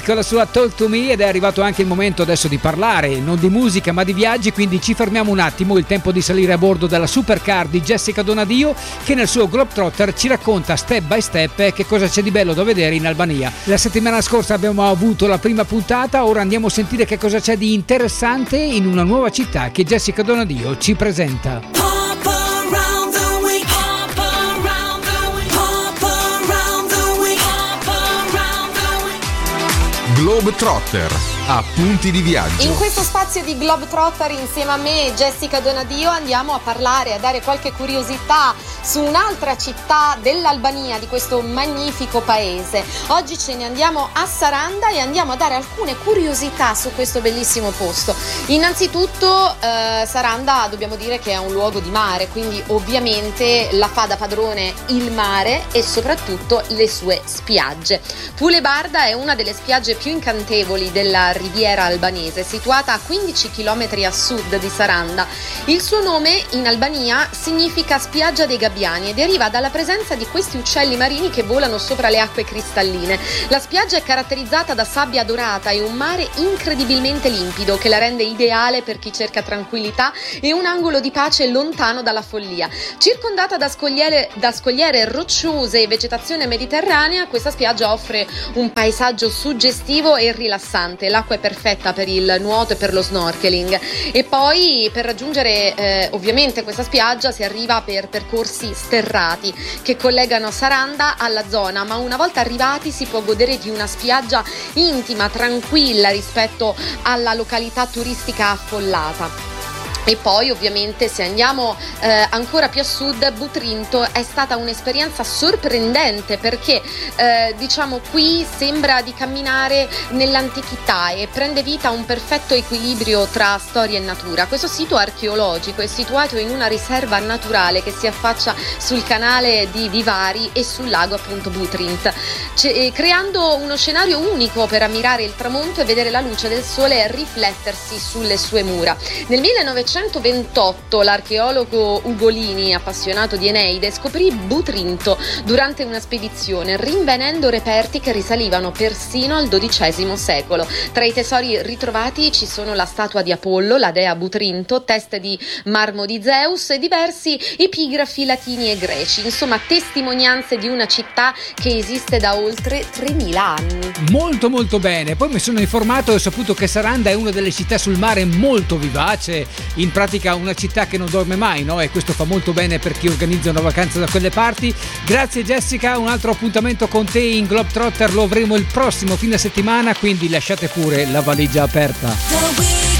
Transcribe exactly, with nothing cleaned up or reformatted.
con la sua Talk to Me, ed è arrivato anche il momento adesso di parlare non di musica ma di viaggi, quindi ci fermiamo un attimo, il tempo di salire a bordo della supercar di Jessica Donadio, che nel suo Globetrotter ci racconta step by step che cosa c'è di bello da vedere in Albania. La settimana scorsa abbiamo avuto la prima puntata, ora andiamo a sentire che cosa c'è di interessante in una nuova città che Jessica Donadio ci presenta. Globetrotter, appunti di viaggio. In questo spazio di Globetrotter insieme a me, Jessica Donadio, andiamo a parlare, a dare qualche curiosità su un'altra città dell'Albania, di questo magnifico paese. Oggi ce ne andiamo a Saranda e andiamo a dare alcune curiosità su questo bellissimo posto. Innanzitutto eh, Saranda dobbiamo dire che è un luogo di mare, quindi ovviamente la fa da padrone il mare e soprattutto le sue spiagge. Pulebarda è una delle spiagge più incantevoli della riviera albanese, situata a quindici chilometri a sud di Saranda. Il suo nome in Albania significa spiaggia dei gabbiani e deriva dalla presenza di questi uccelli marini che volano sopra le acque cristalline. La spiaggia è caratterizzata da sabbia dorata e un mare incredibilmente limpido che la rende ideale per chi cerca tranquillità e un angolo di pace lontano dalla follia. Circondata da scogliere, da scogliere rocciose e vegetazione mediterranea, questa spiaggia offre un paesaggio suggestivo e rilassante. L'acqua è perfetta per il nuoto e per lo snorkeling, e poi per raggiungere eh, ovviamente questa spiaggia si arriva per percorsi sterrati che collegano Saranda alla zona, ma una volta arrivati si può godere di una spiaggia intima, tranquilla rispetto alla località turistica affollata. E poi ovviamente se andiamo eh, ancora più a sud, Butrinto è stata un'esperienza sorprendente perché eh, diciamo qui sembra di camminare nell'antichità e prende vita un perfetto equilibrio tra storia e natura. Questo sito archeologico è situato in una riserva naturale che si affaccia sul canale di Vivari e sul lago appunto Butrint, C- creando uno scenario unico per ammirare il tramonto e vedere la luce del sole riflettersi sulle sue mura. Nel millenovecentoventotto l'archeologo Ugolini, appassionato di Eneide, scoprì Butrinto durante una spedizione, rinvenendo reperti che risalivano persino al dodicesimo secolo. Tra i tesori ritrovati ci sono la statua di Apollo, la dea Butrinto, teste di marmo di Zeus e diversi epigrafi latini e greci, insomma testimonianze di una città che esiste da oltre tremila anni. Molto molto bene, poi mi sono informato e ho saputo che Saranda è una delle città sul mare molto vivace, in pratica una città che non dorme mai, no? E questo fa molto bene per chi organizza una vacanza da quelle parti. Grazie Jessica, un altro appuntamento con te in Globetrotter lo avremo il prossimo fine settimana, quindi lasciate pure la valigia aperta.